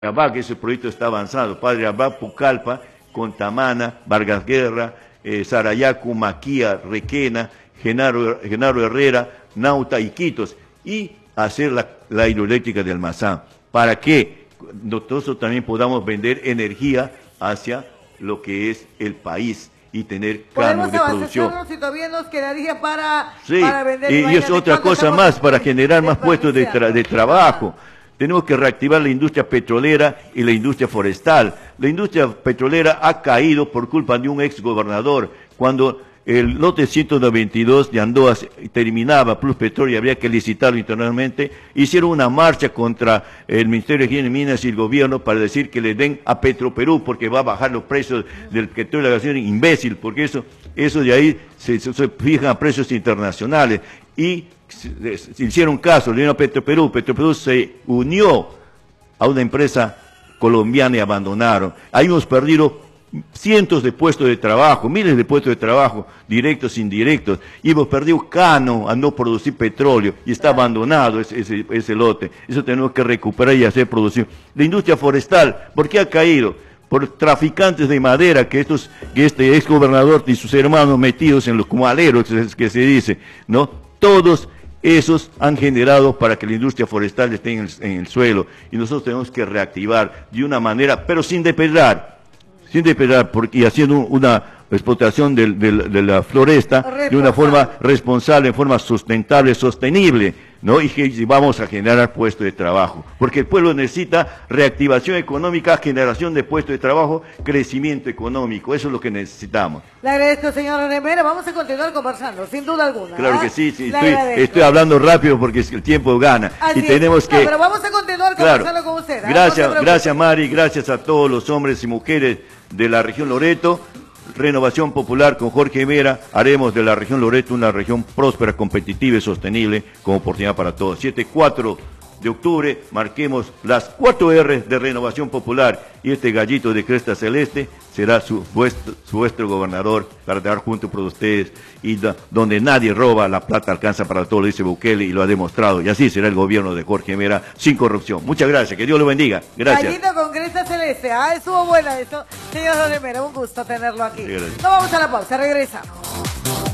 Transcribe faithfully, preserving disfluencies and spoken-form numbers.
Abá, que ese proyecto está avanzado, Padre Abá, Pucallpa, Contamana, Vargas Guerra, eh, Sarayacu, Maquia, Requena, Genaro, Genaro Herrera, Nauta, Iquitos, y hacer la, la hidroeléctrica de Almazán, para que nosotros también podamos vender energía hacia lo que es el país y tener canos de producción. Si todavía nos quedaría para, sí, para vender. Y, y es otra cosa más, para generar más puestos de, tra de trabajo. Tenemos que reactivar la industria petrolera y la industria forestal. La industria petrolera ha caído por culpa de un ex gobernador. Cuando el lote ciento noventa y dos de Andoa terminaba, Plus Petróleo, habría que licitarlo internamente, hicieron una marcha contra el Ministerio de Higiene y Minas y el gobierno para decir que le den a Petroperú porque va a bajar los precios del petróleo y la gasolina. Imbécil, porque eso, eso de ahí se, se, se fijan a precios internacionales. Y se, se hicieron caso, le dieron a Petroperú. Petroperú se unió a una empresa colombiana y abandonaron. Ahí hemos perdido cientos de puestos de trabajo, miles de puestos de trabajo, directos e indirectos, y hemos perdido Cano a no producir petróleo, y está abandonado ese, ese, ese lote. Eso tenemos que recuperar y hacer producción. La industria forestal, ¿por qué ha caído? Por traficantes de madera, que estos, que este ex gobernador y sus hermanos metidos en los comaleros, que se dice, ¿no? Todos esos han generado para que la industria forestal esté en el, en el suelo, y nosotros tenemos que reactivar de una manera, pero sin depredar, sin depredar, porque, y haciendo una explotación de, de, de la floresta de una forma responsable, en forma sustentable, sostenible, ¿no? Y que y vamos a generar puestos de trabajo, porque el pueblo necesita reactivación económica, generación de puestos de trabajo, crecimiento económico, eso es lo que necesitamos. Le agradezco, señor Remera, vamos a continuar conversando, sin duda alguna. Claro ¿ah? que sí, sí estoy, estoy hablando rápido porque el tiempo gana. Así y tenemos es. que... No, pero vamos a continuar conversando claro. con usted. ¿ah? Gracias, no gracias Mari, gracias a todos los hombres y mujeres de la región Loreto. Renovación Popular con Jorge Vera, haremos de la región Loreto una región próspera, competitiva y sostenible con oportunidad para todos. siete cuatro de octubre, marquemos las cuatro R de Renovación Popular y este gallito de cresta celeste será su vuestro, su vuestro gobernador para estar junto por ustedes y da, donde nadie roba, la plata alcanza para todo, lo dice Bukele y lo ha demostrado. Y así será el gobierno de Jorge Vera sin corrupción. Muchas gracias, que Dios lo bendiga. Gracias. Gallito con cresta celeste, ah, estuvo buena eso. Señor Remera, un gusto tenerlo aquí. Sí, nos vamos a la pausa, regresamos.